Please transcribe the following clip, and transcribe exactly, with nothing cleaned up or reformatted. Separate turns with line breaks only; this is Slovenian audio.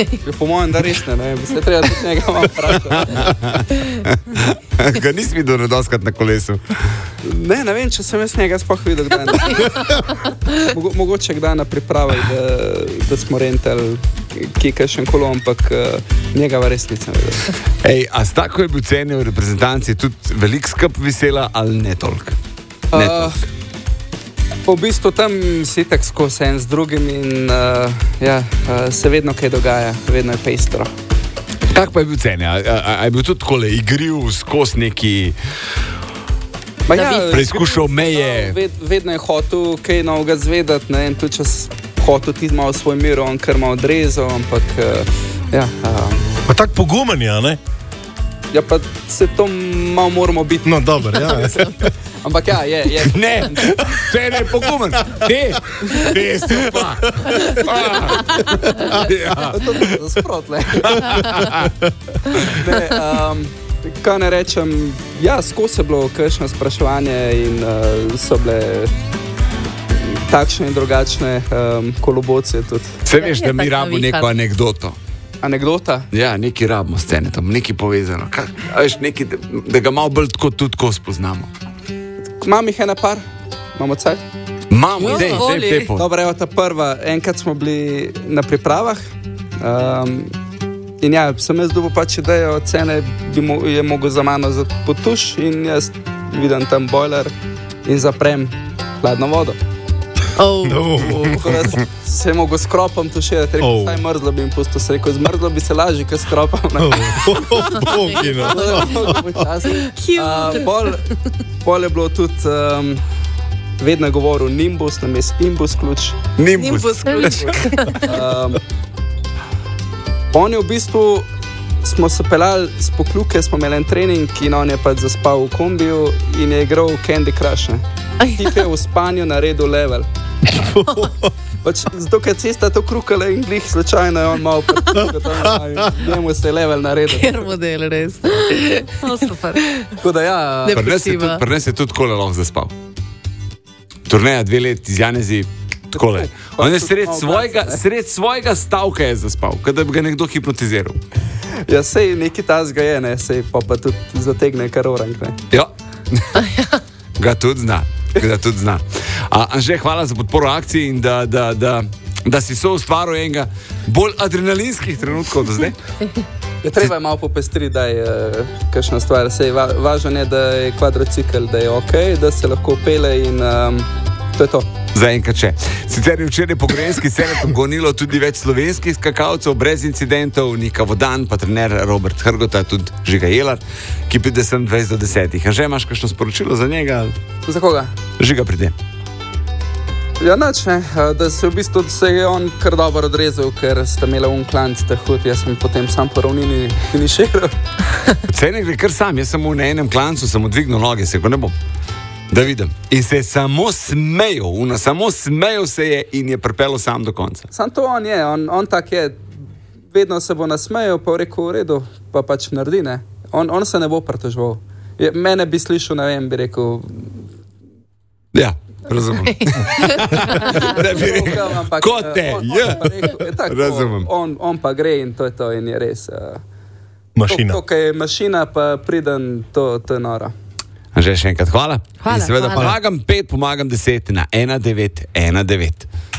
Po mojem, da res ne, ne, bi se treba tudi njega malo vprašati.
Ga nisi videl nedoskrat na kolesu?
Ne, ne vem, če sem jaz njega sploh videl kdaj. Mogo, mogoče kdaj na pripravah, da, da smo rentali kje kakšen kolo, ampak njega v res nisem videl.
Ej, a s tako je bil cenil v reprezentanci tudi velik skrb visela ali ne toliko? Ne
Uh, v bistvu tam si tak skozi en z drugim in uh, ja, uh, se vedno kaj dogaja, vedno je pestro.
Kak pa je bil cenil? A, a, a je bil tudi takole igriv skozi neki...
Ma ja,
preizkušal meje.
Ved, vedno je hotel kaj novega zvedati, ne, in tudi če hotel ti malo svoj mir, on kar malo odrezal, ampak uh, ja. Uh,
pa tak pogumen je, ne?
Ja, pa se to malo moramo biti.
No, dobro, ja.
Ampak ja, je, je.
Ne, Cene je pogumen. Te, te so pa.
Ja. To je zasprot, le. Ne, um, kaj ne rečem, ja, skozi je bilo kakšno spraševanje in uh, so bile takšne in drugačne um, kolobocije tudi.
Se veš, da mi rabimo neko anekdoto.
Anekdota?
Ja, nekaj rabimo s Cenetom, nekaj povezano. Kaj, veš, nekaj, da, da ga malo bolj tako tudi tako spoznamo.
Imam jih ena par, imamo cajt?
Imamo, dej, dej, tepo.
Dobro, evo ta prva, enkrat smo bili na pripravah um, in ja, sem jaz dobil pač idejo, Cene bi mo, je mogel za mano za potuš in jaz vidim tam bojler in zaprem hladno vodo.
Oh.
No.
Tako da se je mogel s kropom tuširati, rekel,
Oh.
saj mrzlo bi jim pustil, se rekel, zmrzlo bi se lažje, kot s kropom.
Oh, bogi, no.
Uh, pol, pol je bilo tudi, um, vedno je govoril Nimbus, namesto Imbus ključ.
Nimbus.
Nimbus ključ.
Um, on je v bistvu, smo se pelali z Pokljuke, smo imeli en trening in on je pač zaspal v kombiju in je igral Candy Crush. Ne. Tip je v spanju naredil level. Pač, zato, ker cesta to krukala in glih slučajno je on malo pritikal, njemu se je level naredil.
Ker model, res. Oh, super.
Tako da ja,
Depresiva.
Prnes je tudi takole lahko zaspal. Turneja dve let iz Janezi, takole. On je sred svojega, sred svojega stavka je zaspal, kot da bi ga nekdo hipnotiziral.
ja, sej neki tazga je, ne, sej pa pa tudi zategne kar orang, ne.
Ja, ga tudi zna. Da tudi zna. A, Anže, hvala za podporo akciji in da, da, da, da si so ustvaril enega bolj adrenalinskih trenutkov do zdaj.
Ja, treba je malo popestriti, da je uh, kakšna stvar. Sej, va, važno je, da je kvadrocikl, da je ok, da se lahko pele in um, to je to.
Zaenkrat še. Sicer je včeraj po Gorenjski Senetu gonilo tudi več slovenskih skakalcev brez incidentov, Nika Vodan, pa trener Robert Hrgota, tudi Žiga Jelar, ki pride sem dvajset do desetih. Anže, imaš kakšno sporočilo za njega?
Za koga?
Žiga pride.
Ja, nič, ne, da se v bistvu se je on kar dobro odrezal, ker sta imela un klanc te hud, jaz sem potem sam po ravnini finiširal.
Saj ne gre kar sam, jaz sem v na enem klancu, sem odvignil noge, se ko ne bom. Da vidim. In se je samo smejal, una, samo smejal se je in je pripeljal sam do konca.
Sam to on je, on, on tak je, vedno se bo nasmejal, pa rekel v redu, pa pač naredi, ne. On, on se ne bo pritoževal. Mene bi slišal, ne vem, bi rekel...
Ja, razumem. Ne bi rekel, kot te, ja. Razumem.
On, on pa gre in to je to in je res... Uh,
Mašina.
To, to, kaj je mašina, pa priden, to, to je noro.
Anže, še enkrat hvala.
Hvala,
In seveda
hvala.
pomagam pet, pomagam deset na ena devet ena devet.